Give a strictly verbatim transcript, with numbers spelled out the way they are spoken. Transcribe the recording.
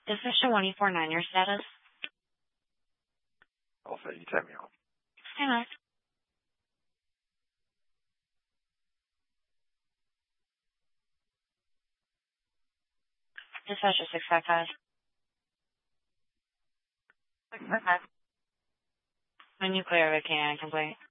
Dispatcher one four nine, your status? Alpha, you tap me off. Stand by. Dispatcher six five five. six five five. When you clear of a canine complaint.